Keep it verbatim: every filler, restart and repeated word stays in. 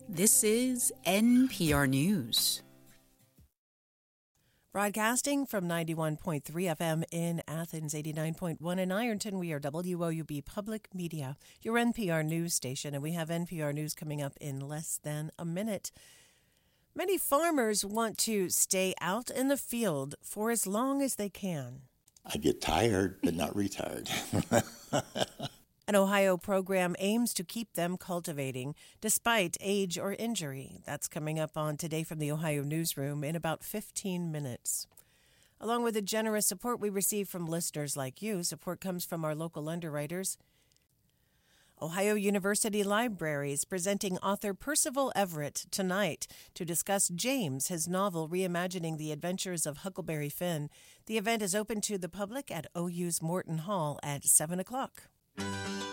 This is N P R News. Broadcasting from ninety-one point three F M in Athens, eighty-nine point one in Ironton, we are W O U B Public Media, your N P R news station, and we have N P R News coming up in less than a minute. Many farmers want to stay out in the field for as long as they can. I get tired, but not retired. An Ohio program aims to keep them cultivating despite age or injury. That's coming up on Today from the Ohio Newsroom in about fifteen minutes. Along with the generous support we receive from listeners like you, support comes from our local underwriters. Ohio University Libraries presenting author Percival Everett tonight to discuss James, his novel reimagining the adventures of Huckleberry Finn. The event is open to the public at O U's Morton Hall at seven o'clock.